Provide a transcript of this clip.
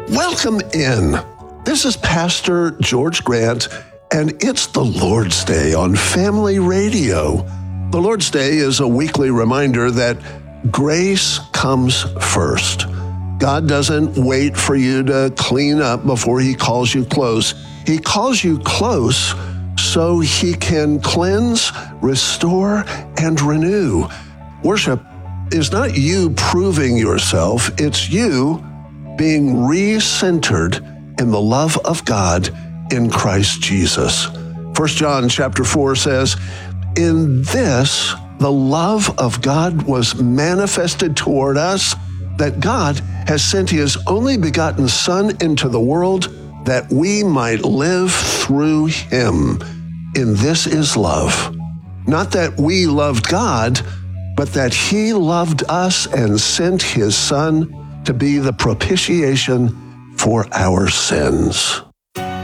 Welcome in. This is Pastor George Grant, and it's the Lord's Day on Family Radio. The Lord's Day is a weekly reminder that grace comes first. God doesn't wait for you to clean up before He calls you close. He calls you close so He can cleanse, restore, and renew. Worship is not you proving yourself, it's you being re-centered in the love of God in Christ Jesus. 1 John chapter 4 says, "In this the love of God was manifested toward us, that God has sent His only begotten Son into the world that we might live through Him. And this is love. Not that we loved God, but that He loved us and sent His Son to be the propitiation for our sins."